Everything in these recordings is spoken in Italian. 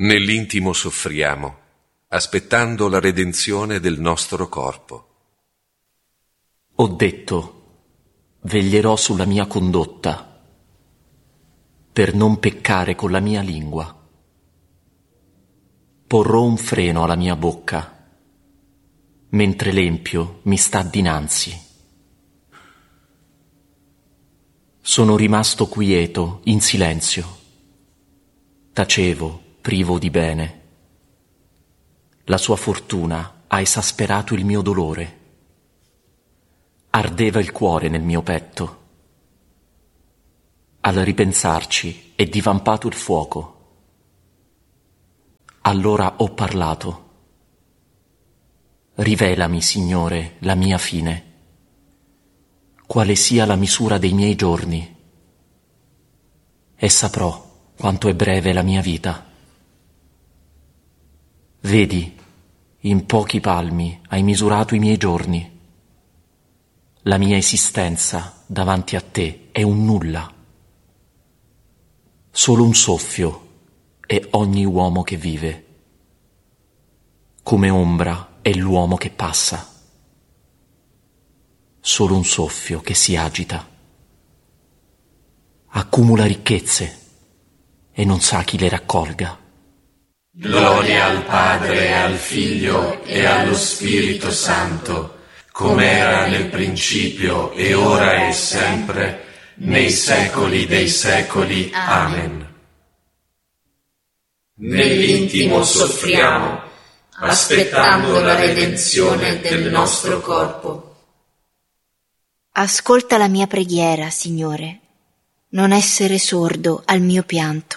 Nell'intimo soffriamo, aspettando la redenzione del nostro corpo. Ho detto, veglierò sulla mia condotta, per non peccare con la mia lingua. Porrò un freno alla mia bocca, mentre l'empio mi sta dinanzi. Sono rimasto quieto, in silenzio. Tacevo, privo di bene. La sua fortuna ha esasperato il mio dolore. Ardeva il cuore nel mio petto. Al ripensarci è divampato il fuoco. Allora ho parlato. Rivelami, Signore, la mia fine, quale sia la misura dei miei giorni, e saprò quanto è breve la mia vita. Vedi, in pochi palmi hai misurato i miei giorni. La mia esistenza davanti a te è un nulla. Solo un soffio è ogni uomo che vive. Come ombra è l'uomo che passa. Solo un soffio che si agita. Accumula ricchezze e non sa chi le raccolga. Gloria al Padre, al Figlio e allo Spirito Santo, come era nel principio e ora e sempre, nei secoli dei secoli. Amen. Nell'intimo soffriamo, aspettando la redenzione del nostro corpo. Ascolta la mia preghiera, Signore, non essere sordo al mio pianto.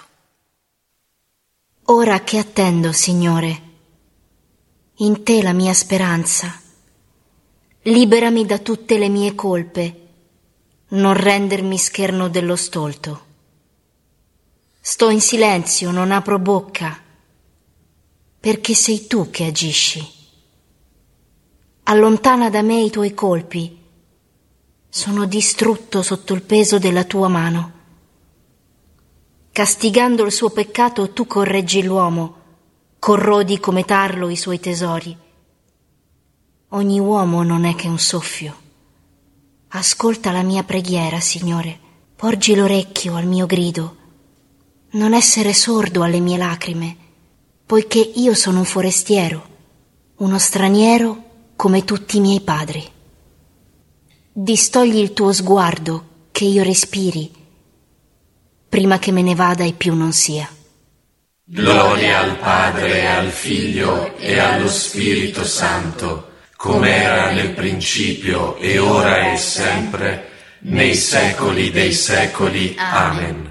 Ora che attendo, Signore, in te la mia speranza. Liberami da tutte le mie colpe, non rendermi scherno dello stolto. Sto in silenzio, non apro bocca, perché sei tu che agisci. Allontana da me i tuoi colpi, sono distrutto sotto il peso della tua mano. Castigando il suo peccato tu correggi l'uomo, corrodi come tarlo i suoi tesori. Ogni uomo non è che un soffio. Ascolta la mia preghiera, Signore, porgi l'orecchio al mio grido. Non essere sordo alle mie lacrime, poiché io sono un forestiero, uno straniero come tutti i miei padri. Distogli il tuo sguardo, che io respiri, prima che me ne vada e più non sia. Gloria al Padre, al Figlio e allo Spirito Santo, come era nel principio e ora e sempre, nei secoli dei secoli. Amen.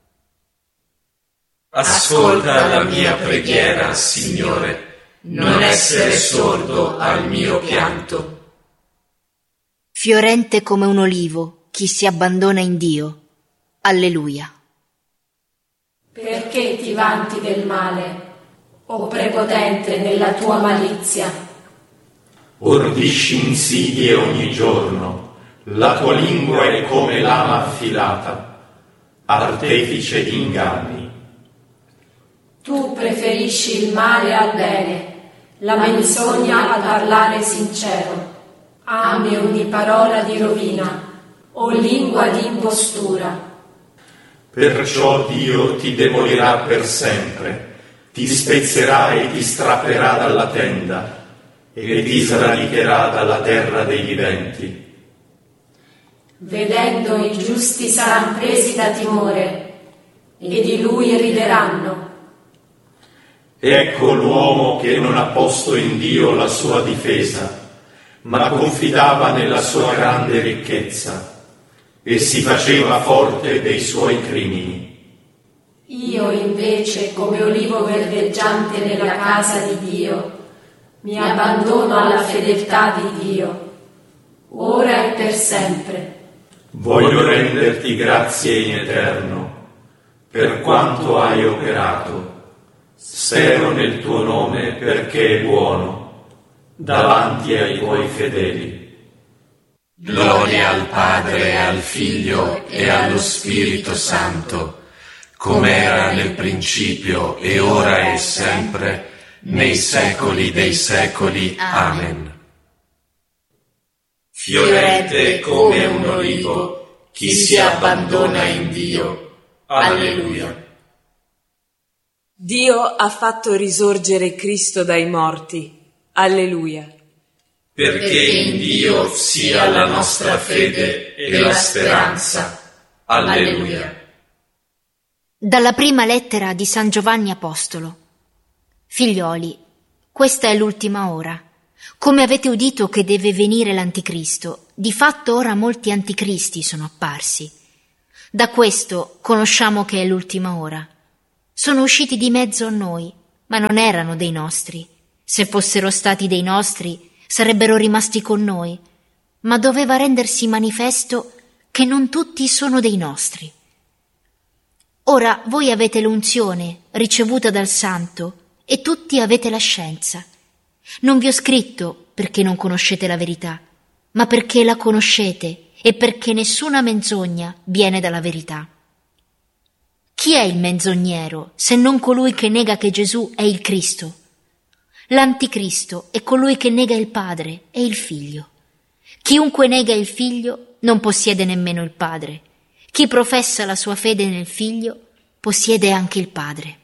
Ascolta la mia preghiera, Signore, non essere sordo al mio pianto. Fiorente come un olivo, chi si abbandona in Dio. Alleluia. Perché ti vanti del male, o prepotente nella tua malizia? Ordisci insidie ogni giorno, la tua lingua è come lama affilata, artefice di inganni. Tu preferisci il male al bene, la menzogna al parlare sincero. Ami ogni parola di rovina, o lingua di impostura. Perciò Dio ti demolirà per sempre, ti spezzerà e ti strapperà dalla tenda, e ti sradicherà dalla terra dei viventi. Vedendo i giusti saranno presi da timore, e di lui rideranno. Ecco l'uomo che non ha posto in Dio la sua difesa, ma confidava nella sua grande ricchezza, e si faceva forte dei suoi crimini. Io invece, come olivo verdeggiante nella casa di Dio, mi abbandono alla fedeltà di Dio, ora e per sempre. Voglio renderti grazie in eterno, per quanto hai operato. Spero nel tuo nome perché è buono, davanti ai tuoi fedeli. Gloria al Padre, al Figlio e allo Spirito Santo, come era nel principio e ora e sempre, nei secoli dei secoli. Amen. Fiorente come un olivo, chi si abbandona in Dio. Alleluia. Dio ha fatto risorgere Cristo dai morti. Alleluia. Perché in Dio sia la nostra fede e la speranza. Alleluia. Dalla prima lettera di San Giovanni Apostolo. Figlioli, questa è l'ultima ora. Come avete udito che deve venire l'Anticristo, di fatto ora molti anticristi sono apparsi. Da questo conosciamo che è l'ultima ora. Sono usciti di mezzo a noi, ma non erano dei nostri. Se fossero stati dei nostri, sarebbero rimasti con noi, ma doveva rendersi manifesto che non tutti sono dei nostri. Ora voi avete l'unzione ricevuta dal Santo e tutti avete la scienza. Non vi ho scritto perché non conoscete la verità, ma perché la conoscete e perché nessuna menzogna viene dalla verità. Chi è il menzognero se non colui che nega che Gesù è il Cristo? L'Anticristo è colui che nega il Padre e il Figlio. Chiunque nega il Figlio non possiede nemmeno il Padre. Chi professa la sua fede nel Figlio possiede anche il Padre.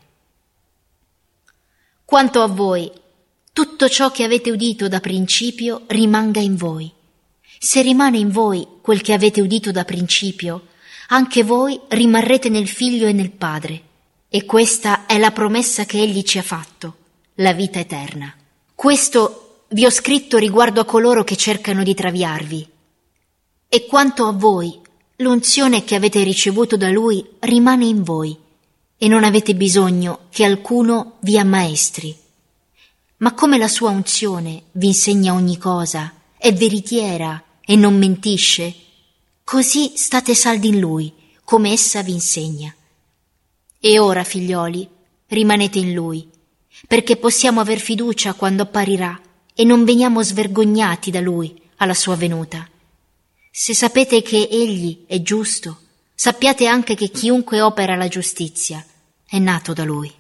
Quanto a voi, tutto ciò che avete udito da principio rimanga in voi. Se rimane in voi quel che avete udito da principio, anche voi rimarrete nel Figlio e nel Padre. E questa è la promessa che Egli ci ha fatto, la vita eterna. Questo vi ho scritto riguardo a coloro che cercano di traviarvi. E quanto a voi, l'unzione che avete ricevuto da Lui rimane in voi, e non avete bisogno che alcuno vi ammaestri. Ma come la sua unzione vi insegna ogni cosa, è veritiera e non mentisce, così state saldi in Lui, come essa vi insegna. E ora, figlioli, rimanete in Lui, perché possiamo aver fiducia quando apparirà e non veniamo svergognati da Lui alla sua venuta. Se sapete che Egli è giusto, sappiate anche che chiunque opera la giustizia è nato da Lui.